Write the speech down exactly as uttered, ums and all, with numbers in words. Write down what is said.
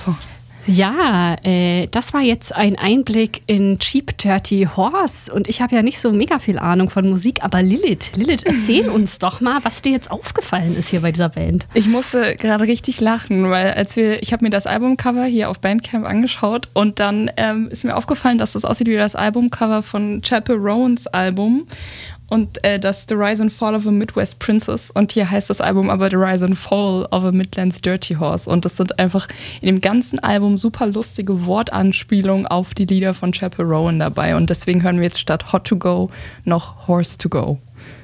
Song. Ja, äh, das war jetzt ein Einblick in Cheap Dirty Horse und ich habe ja nicht so mega viel Ahnung von Musik, aber Lilith, Lilith, erzähl uns doch mal, was dir jetzt aufgefallen ist hier bei dieser Band. Ich musste gerade richtig lachen, weil als wir, ich habe mir das Albumcover hier auf Bandcamp angeschaut und dann ähm, ist mir aufgefallen, dass das aussieht wie das Albumcover von Chappell Rowans Album. Und äh, das The Rise and Fall of a Midwest Princess. Und hier heißt das Album aber The Rise and Fall of a Midlands Dirty Horse. Und das sind einfach in dem ganzen Album super lustige Wortanspielungen auf die Lieder von Chappell Rowan dabei. Und deswegen hören wir jetzt statt Hot to Go noch Horse to Go.